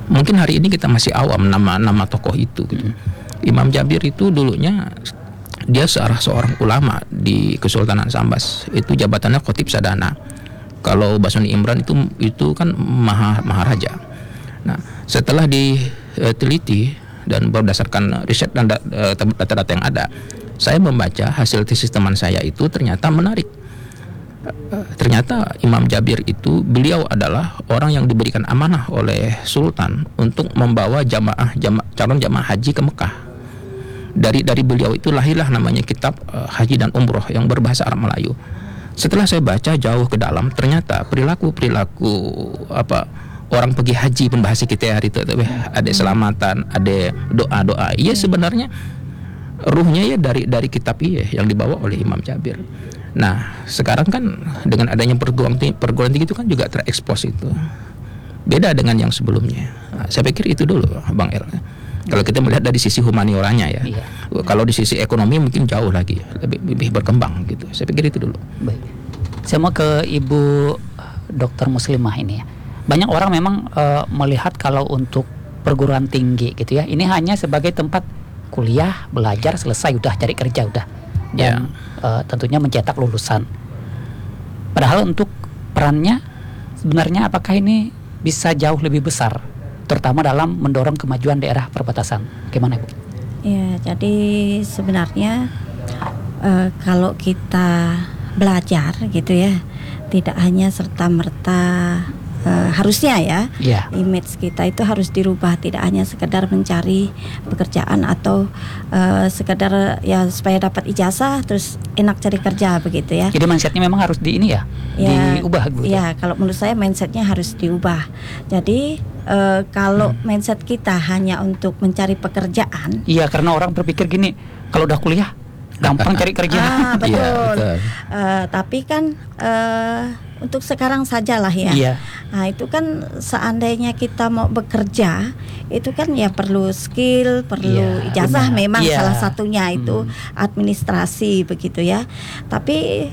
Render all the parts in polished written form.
mungkin hari ini kita masih awam nama tokoh itu gitu. Imam Jabir itu dulunya dia seorang ulama di Kesultanan Sambas. Itu jabatannya Khatib Sadana. Kalau Basuni Imran itu kan maharaja. Nah, setelah diteliti dan berdasarkan riset dan data-data yang ada, saya membaca hasil tesis teman saya itu ternyata menarik. Ternyata Imam Jabir itu beliau adalah orang yang diberikan amanah oleh Sultan untuk membawa calon jamaah haji ke Mekah. Dari beliau itu lahirlah namanya kitab Haji dan Umroh yang berbahasa Arab Melayu. Setelah saya baca jauh ke dalam, ternyata perilaku orang pergi haji pembahas kita hari itu, ada selamatan, ada doa. Iya sebenarnya ruhnya ya dari kitab yang dibawa oleh Imam Jabir. Nah sekarang kan dengan adanya perguruan tinggi itu kan juga terekspos itu. Beda dengan yang sebelumnya. Nah, saya pikir itu dulu Bang El. Kalau kita melihat dari sisi humanioranya ya, kalau di sisi ekonomi mungkin jauh lagi lebih berkembang gitu. Saya pikir itu dulu. Baik. Saya mau ke Ibu Dokter Muslimah ini ya. Banyak orang memang melihat kalau untuk perguruan tinggi gitu ya, ini hanya sebagai tempat kuliah, belajar, selesai udah cari kerja udah, dan tentunya mencetak lulusan. Padahal untuk perannya sebenarnya apakah ini bisa jauh lebih besar, terutama dalam mendorong kemajuan daerah perbatasan. Gimana Bu? Ya, jadi sebenarnya kalau kita belajar gitu ya, tidak hanya serta-merta harusnya ya, image kita itu harus dirubah, tidak hanya sekedar mencari pekerjaan atau sekedar ya supaya dapat ijazah terus enak cari kerja begitu ya. Jadi mindsetnya memang harus diubah gitu. Ya, kalau menurut saya mindsetnya harus diubah. Jadi kalau mindset kita hanya untuk mencari pekerjaan. Iya, karena orang berpikir gini, kalau udah kuliah gampang cari kerja. Betul. Ya, betul. Tapi kan untuk sekarang sajalah ya. Iya. Nah itu kan seandainya kita mau bekerja, itu kan ya perlu skill, perlu ijazah, memang salah satunya itu administrasi begitu ya. Tapi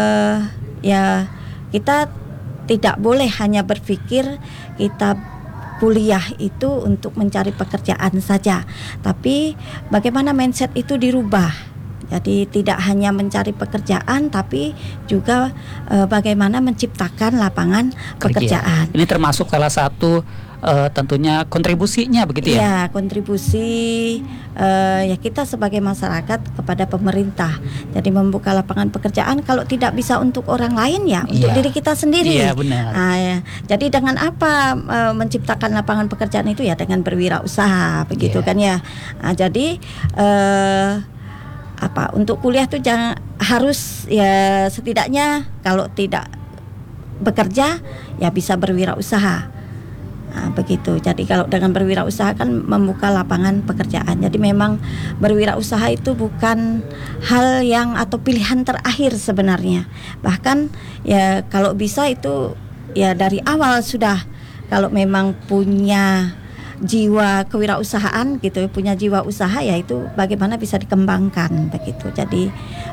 ya kita tidak boleh hanya berpikir kita kuliah itu untuk mencari pekerjaan saja, tapi bagaimana mindset itu dirubah. Jadi tidak hanya mencari pekerjaan, tapi juga bagaimana menciptakan lapangan pekerjaan. Ini termasuk salah satu tentunya kontribusinya begitu ya? Iya, kontribusi ya kita sebagai masyarakat kepada pemerintah. Jadi membuka lapangan pekerjaan kalau tidak bisa untuk orang lain ya untuk diri kita sendiri. Iya, benar. Ya. Jadi dengan apa menciptakan lapangan pekerjaan itu ya dengan berwirausaha begitu kan ya. Nah, jadi untuk kuliah tuh jangan harus ya setidaknya kalau tidak bekerja ya bisa berwirausaha. Nah, begitu. Jadi kalau dengan berwirausaha kan membuka lapangan pekerjaan. Jadi memang berwirausaha itu bukan hal yang atau pilihan terakhir sebenarnya. Bahkan ya kalau bisa itu ya dari awal sudah, kalau memang punya jiwa kewirausahaan gitu, punya jiwa usaha ya itu bagaimana bisa dikembangkan begitu. Jadi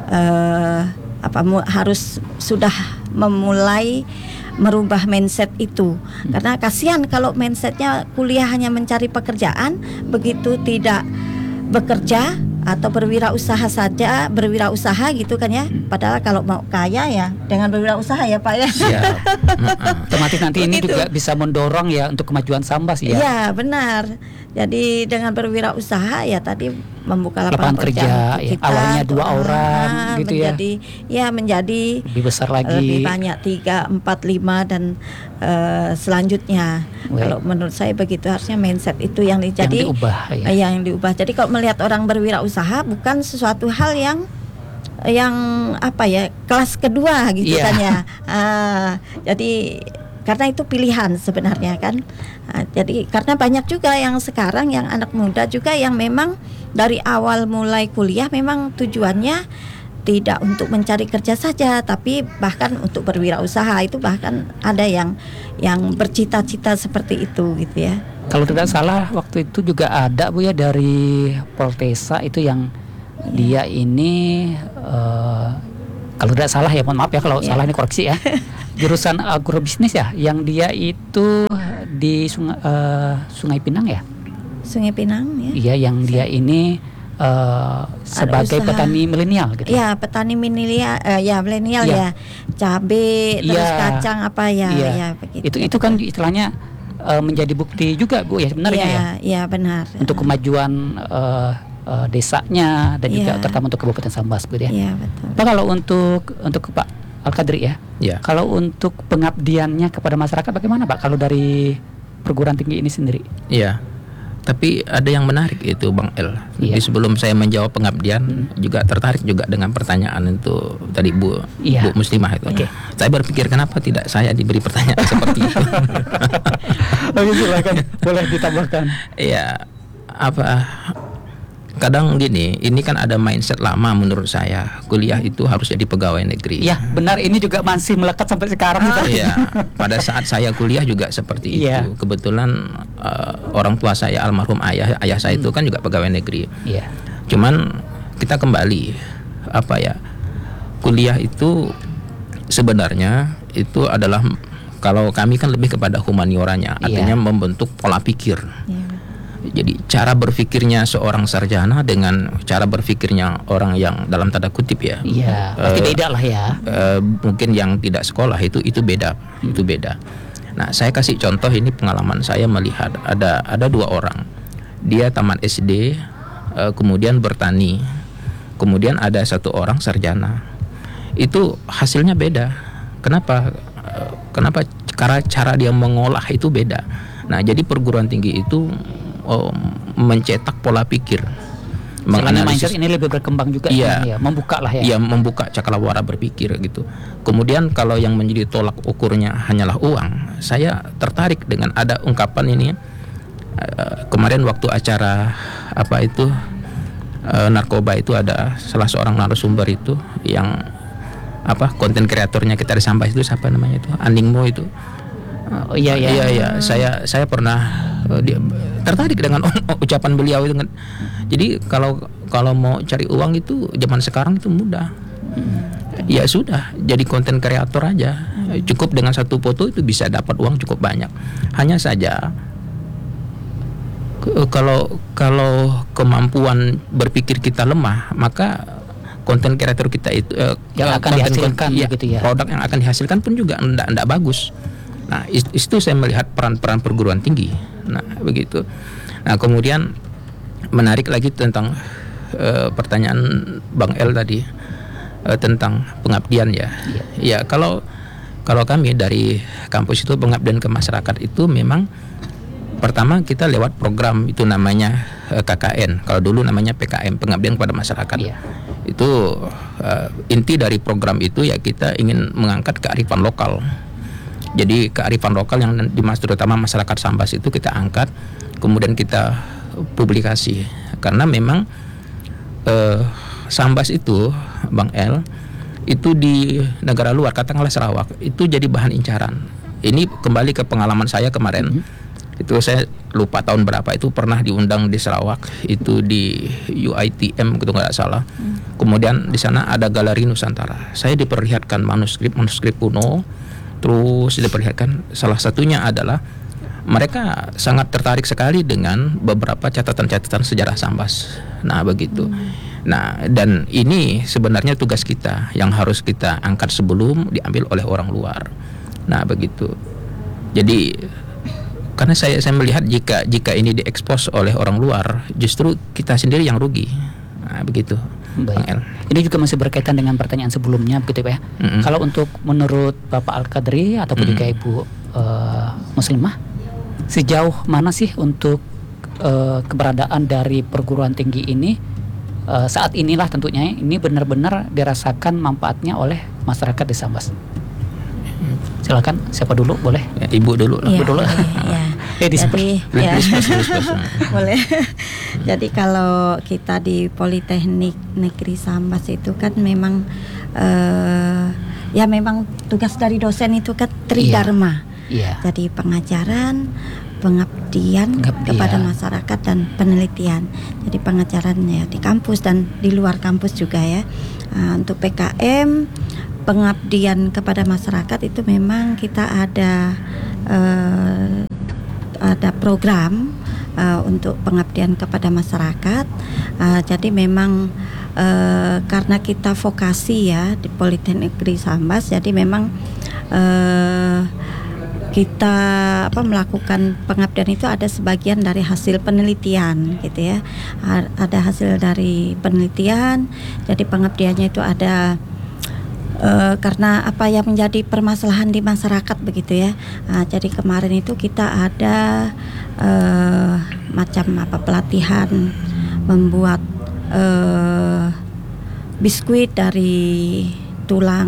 harus sudah memulai merubah mindset itu, karena kasihan kalau mindsetnya kuliah hanya mencari pekerjaan, begitu tidak bekerja atau berwirausaha saja, berwirausaha gitu kan ya. Padahal kalau mau kaya ya dengan berwirausaha ya Pak ya. Otomatis nanti ini juga bisa mendorong ya untuk kemajuan Sambas ya. Iya benar. Jadi dengan berwirausaha ya tadi membuka lapangan kerja ya, awalnya 2 orang gitu menjadi lebih besar lagi, lebih banyak 3, 4, 5 dan selanjutnya. Kalau menurut saya begitu, harusnya mindset itu yang diubah ya. Yang diubah. Jadi kalau melihat orang berwirausaha bukan sesuatu hal yang kelas kedua gitu kan ya. Jadi karena itu pilihan sebenarnya kan. Jadi karena banyak juga yang sekarang yang anak muda juga yang memang dari awal mulai kuliah memang tujuannya tidak untuk mencari kerja saja, tapi bahkan untuk berwirausaha. Itu bahkan ada yang bercita-cita seperti itu gitu ya. Kalau tidak salah waktu itu juga ada Bu ya dari Poltesa itu yang dia ini kalau tidak salah ya, mohon maaf ya kalau salah ini koreksi ya. jurusan agrobisnis ya, yang dia itu di Sungai Pinang ya. Sungai Pinang ya. Iya, yang dia ini sebagai usaha. petani milenial gitu. Ya, petani milenial, ya milenial Iya. ya, cabe, terus Iya. kacang apa ya, Iya. ya begitu. Itu kan istilahnya menjadi bukti juga Bu ya sebenarnya ya. Iya, benar. Untuk kemajuan desanya dan juga Iya. terutama untuk Kabupaten Sambas gitu ya. Iya, betul. Pak, kalau untuk Pak Al-Qadri ya. Ya. Kalau untuk pengabdiannya kepada masyarakat bagaimana Pak kalau dari perguruan tinggi ini sendiri? Iya. Tapi ada yang menarik itu Bang El. Iya. Jadi sebelum saya menjawab pengabdian juga tertarik juga dengan pertanyaan itu tadi Bu Iya. Bu Muslimah itu. Oke. Saya berpikir kenapa tidak saya diberi pertanyaan seperti itu. Oke, silakan. Boleh ditambahkan. Iya. Kadang gini, ini kan ada mindset lama menurut saya. Kuliah itu harus jadi pegawai negeri. Iya, benar, ini juga masih melekat sampai sekarang Pak. Iya, pada saat saya kuliah juga seperti Iya. itu. Kebetulan orang tua saya almarhum ayah saya itu kan juga pegawai negeri. Iya. Cuman kita kembali kuliah itu sebenarnya itu adalah kalau kami kan lebih kepada humanioranya, Iya. artinya membentuk pola pikir. Iya. Jadi cara berpikirnya seorang sarjana dengan cara berpikirnya orang yang dalam tanda kutip ya. Iya, pasti beda lah ya. Mungkin yang tidak sekolah itu beda, itu beda. Nah, saya kasih contoh ini pengalaman saya melihat ada dua orang. Dia tamat SD, kemudian bertani, kemudian ada satu orang sarjana. Itu hasilnya beda. Kenapa? Karena cara dia mengolah itu beda. Nah, jadi perguruan tinggi itu mencetak pola pikir, Makanya mindset ini lebih berkembang juga. Iya. Ya, membuka lah ya. Iya, membuka cakrawala berpikir gitu. Kemudian kalau yang menjadi tolak ukurnya hanyalah uang, saya tertarik dengan ada ungkapan ini. Kemarin waktu acara narkoba itu ada salah seorang narasumber itu yang konten kreatornya kita di Sambas itu siapa namanya itu Andingmo itu. Oh, iya. Iya. Saya pernah tertarik dengan ucapan beliau itu. Jadi kalau mau cari uang itu zaman sekarang itu mudah. Ya sudah, jadi konten kreator aja. Cukup dengan satu foto itu bisa dapat uang cukup banyak. Hanya saja kalau kemampuan berpikir kita lemah, maka konten kreator kita itu yang akan dihasilkan gitu ya. Produk yang akan dihasilkan pun juga enggak bagus. Nah, itu saya melihat peran perguruan tinggi. Nah, begitu. Nah, kemudian menarik lagi tentang pertanyaan Bang El tadi tentang pengabdian ya. Ya, kalau kami dari kampus itu pengabdian ke masyarakat itu memang pertama kita lewat program itu namanya KKN. Kalau dulu namanya PKM, pengabdian kepada masyarakat. Iya. Itu inti dari program itu ya kita ingin mengangkat kearifan lokal. Jadi kearifan lokal yang terutama masyarakat Sambas itu kita angkat, kemudian kita publikasi. Karena memang Sambas itu, Bang El, itu di negara luar, katakanlah Sarawak, itu jadi bahan incaran. Ini kembali ke pengalaman saya kemarin. Itu saya lupa tahun berapa, itu pernah diundang di Sarawak, itu di UITM gitu nggak salah. Kemudian di sana ada Galeri Nusantara. Saya diperlihatkan manuskrip kuno. Terus diperlihatkan salah satunya adalah mereka sangat tertarik sekali dengan beberapa catatan-catatan sejarah Sambas. Nah, begitu. Nah, dan ini sebenarnya tugas kita yang harus kita angkat sebelum diambil oleh orang luar. Nah, begitu. Jadi karena saya melihat jika ini diekspos oleh orang luar, justru kita sendiri yang rugi. Nah, begitu. Baik. Ini juga masih berkaitan dengan pertanyaan sebelumnya begitu Pak ya. Kalau untuk menurut Bapak Al-Qadri ataupun juga Ibu Muslimah, sejauh mana sih untuk keberadaan dari perguruan tinggi ini saat inilah tentunya ini benar-benar dirasakan manfaatnya oleh masyarakat di Sambas? Silakan, siapa dulu boleh? Ya, Ibu dulu lah. Iya, Ibu dulu. iya. Jadi Boleh. Jadi kalau kita di Politeknik Negeri Sambas itu kan memang ya memang tugas dari dosen itu kan tridharma. Iya. Jadi pengajaran, pengabdian kepada masyarakat dan penelitian. Jadi pengajarannya di kampus dan di luar kampus juga ya. Untuk PKM pengabdian kepada masyarakat itu memang kita ada program untuk pengabdian kepada masyarakat. Jadi memang karena kita vokasi ya di Politeknik Negeri Sambas, jadi memang kita melakukan pengabdian itu ada sebagian dari hasil penelitian gitu ya. Ada hasil dari penelitian. Jadi pengabdiannya itu ada karena apa yang menjadi permasalahan di masyarakat begitu ya. Jadi kemarin itu kita ada pelatihan membuat biskuit dari tulang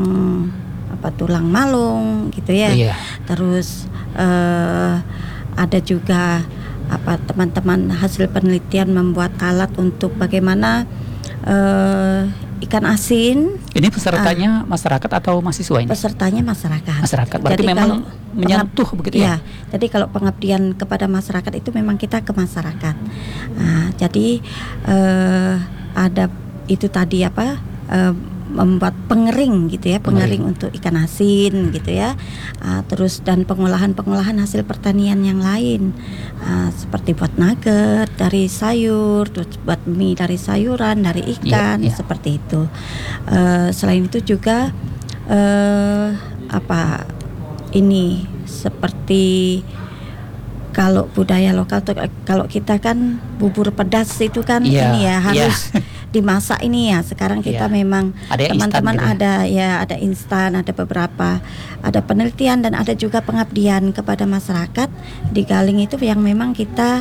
malung gitu ya. Terus ada juga teman-teman hasil penelitian membuat alat untuk bagaimana ikan asin. Ini pesertanya masyarakat atau mahasiswa ini? Pesertanya masyarakat. Masyarakat. Berarti jadi memang menyentuh begitu ya? Jadi kalau pengabdian kepada masyarakat itu memang kita ke masyarakat. Jadi ada itu tadi membuat pengering gitu ya, pengering untuk ikan asin gitu ya. Terus dan pengolahan hasil pertanian yang lain, seperti buat nugget dari sayur, terus buat mie dari sayuran, dari ikan, seperti itu. Selain itu juga ini seperti kalau budaya lokal tuh, kalau kita kan bubur pedas itu kan ini ya harus dimasak ini ya. Sekarang kita memang teman-teman ada instan, ada beberapa, ada penelitian dan ada juga pengabdian kepada masyarakat di Galing itu yang memang kita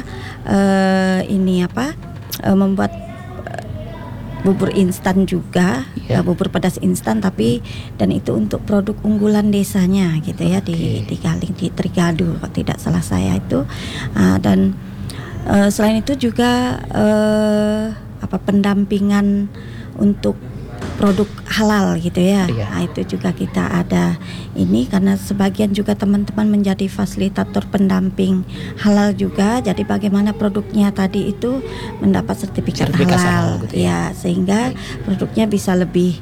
membuat bubur instan juga, bubur pedas instan, tapi dan itu untuk produk unggulan desanya gitu ya, di Galing, di Trigado kalau tidak salah saya itu. Dan selain itu juga pendampingan untuk produk halal gitu ya. Itu juga kita ada ini karena sebagian juga teman-teman menjadi fasilitator pendamping halal juga. Jadi bagaimana produknya tadi itu mendapat sertifikat halal gitu ya, sehingga produknya bisa lebih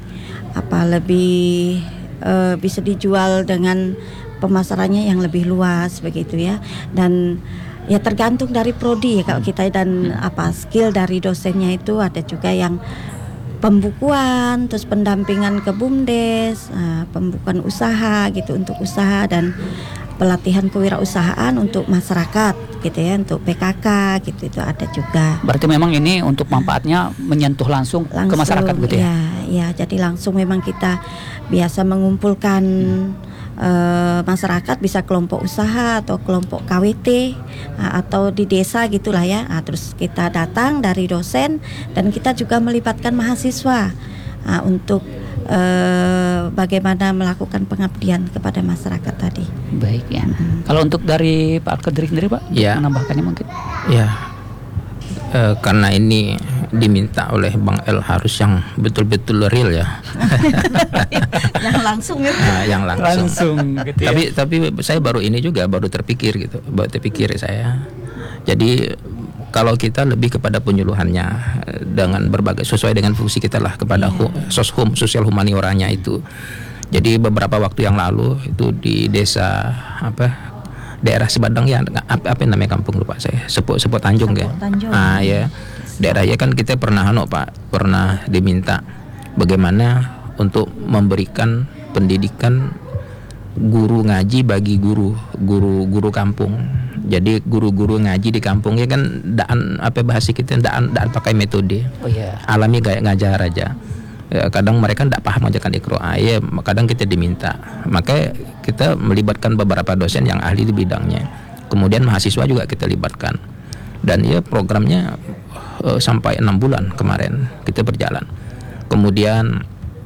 bisa dijual dengan pemasarannya yang lebih luas begitu ya. Dan ya tergantung dari prodi ya kalau kita, dan skill dari dosennya itu ada juga yang pembukuan, terus pendampingan ke BUMDes, pembukuan usaha gitu untuk usaha, dan pelatihan kewirausahaan untuk masyarakat gitu ya, untuk PKK gitu, itu ada juga. Berarti memang ini untuk manfaatnya menyentuh langsung ke masyarakat gitu ya? Ya, jadi langsung memang kita biasa mengumpulkan masyarakat, bisa kelompok usaha atau kelompok KWT atau di desa gitulah ya. Terus kita datang dari dosen dan kita juga melibatkan mahasiswa untuk bagaimana melakukan pengabdian kepada masyarakat tadi. Baik ya. Kalau untuk dari Pak Al-Qadri sendiri Pak, menambahkannya mungkin? Ya. Karena ini diminta oleh Bang El harus yang betul-betul real ya. Yang langsung ya. Yang langsung gitu ya. Tapi saya baru terpikir saya. Jadi kalau kita lebih kepada penyuluhannya dengan berbagai sesuai dengan fungsi kita lah kepada soshum, sosial humanioranya itu. Jadi beberapa waktu yang lalu itu di desa daerah Sebadang ya, apa namanya kampung lupa saya, Sepo Tanjung ya. Ya. Daerah ya kan kita pernah pernah diminta bagaimana untuk memberikan pendidikan guru ngaji bagi guru kampung. Jadi guru-guru ngaji di kampungnya kan bahasa kita daan pakai metode. Alami kayak ngajar aja. Kadang mereka tidak paham ajakan Iqra, kadang kita diminta, maka kita melibatkan beberapa dosen yang ahli di bidangnya, kemudian mahasiswa juga kita libatkan, dan programnya sampai 6 bulan kemarin kita berjalan. Kemudian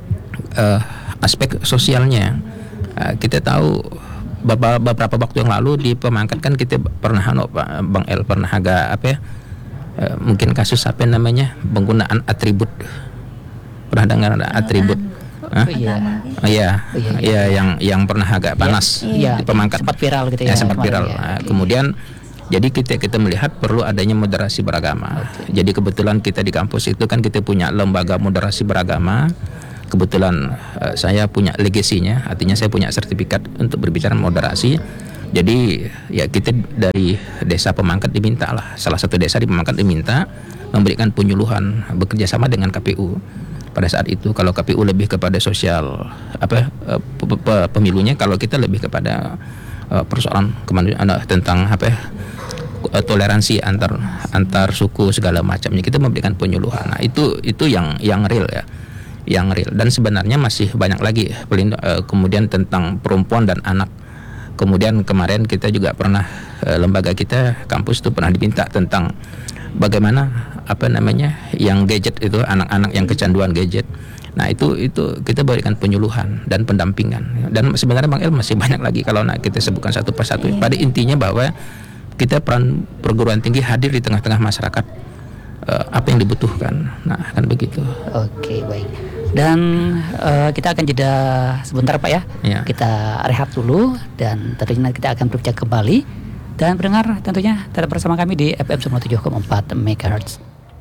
aspek sosialnya, kita tahu beberapa waktu yang lalu di Pemangkat kan kita pernah Bang El pernah mungkin kasus penggunaan atribut. Pernah dengar atribut? Yang pernah agak panas di Pemangkat. Sempat viral gitu ya. Sempat viral. Kemudian jadi kita melihat perlu adanya moderasi beragama. Jadi kebetulan kita di kampus itu kan kita punya lembaga moderasi beragama. kebetulan saya punya legasinya, artinya saya punya sertifikat untuk berbicara moderasi. Jadi ya kita dari desa Pemangkat diminta lah, salah satu desa di Pemangkat diminta memberikan penyuluhan bekerja sama dengan KPU. Pada saat itu kalau KPU lebih kepada sosial pemilunya, kalau kita lebih kepada persoalan kemanusiaan tentang toleransi antar suku segala macamnya, kita memberikan penyuluhan. Nah, itu yang real ya, yang real. Dan sebenarnya masih banyak lagi kemudian tentang perempuan dan anak. Kemudian kemarin kita juga pernah lembaga kita kampus itu pernah diminta tentang bagaimana yang gadget itu, anak-anak yang kecanduan gadget. Nah itu kita berikan penyuluhan dan pendampingan. Dan sebenarnya Bang El masih banyak lagi kalau kita sebutkan satu persatu. Pada intinya bahwa kita peran perguruan tinggi hadir di tengah-tengah masyarakat, apa yang dibutuhkan. Nah kan begitu. Oke, baik. Dan kita akan jeda sebentar Pak ya. Kita rehat dulu dan tentunya kita akan berbicara kembali. Dan pendengar tentunya tetap bersama kami di FM 97,4 MHz.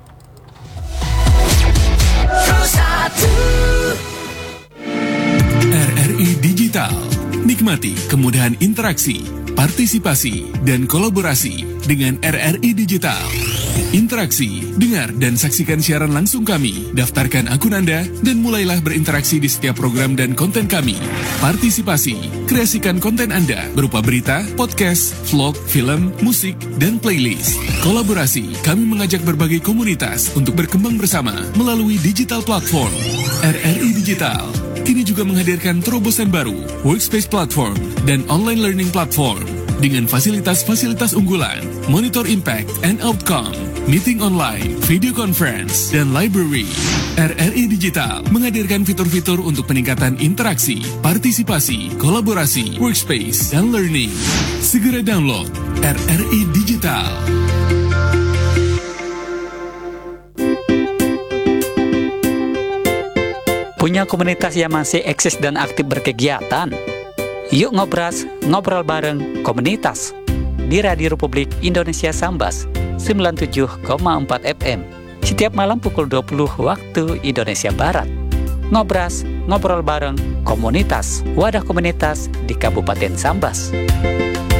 RRI Digital. Nikmati kemudahan interaksi, partisipasi, dan kolaborasi dengan RRI Digital. Interaksi, dengar dan saksikan siaran langsung kami, daftarkan akun Anda, dan mulailah berinteraksi di setiap program dan konten kami. Partisipasi, kreasikan konten Anda berupa berita, podcast, vlog, film, musik, dan playlist. Kolaborasi, kami mengajak berbagai komunitas untuk berkembang bersama melalui digital platform. RRI Digital kini juga menghadirkan terobosan baru, workspace platform, dan online learning platform dengan fasilitas-fasilitas unggulan, monitor impact and outcome, meeting online, video conference, dan library. RRI Digital menghadirkan fitur-fitur untuk peningkatan interaksi, partisipasi, kolaborasi, workspace, dan learning. Segera download RRI Digital. Punya komunitas yang masih eksis dan aktif berkegiatan? Yuk ngobras, ngobrol bareng komunitas di Radio Republik Indonesia Sambas 97,4 FM setiap malam pukul 20 waktu Indonesia Barat. Ngobras, ngobrol bareng komunitas, wadah komunitas di Kabupaten Sambas.